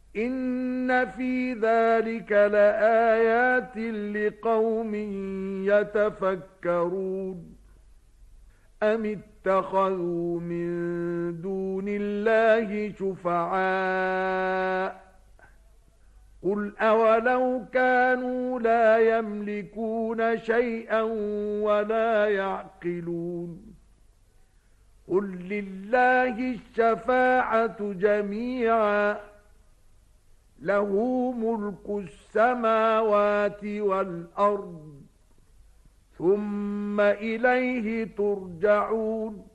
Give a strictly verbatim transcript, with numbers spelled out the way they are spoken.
إن في ذلك لآيات لقوم يتفكرون أم اتخذوا من دون الله شفعاء قل أولو كانوا لا يملكون شيئا ولا يعقلون قل لله الشفاعة جميعا له ملك السماوات والأرض ثم إليه ترجعون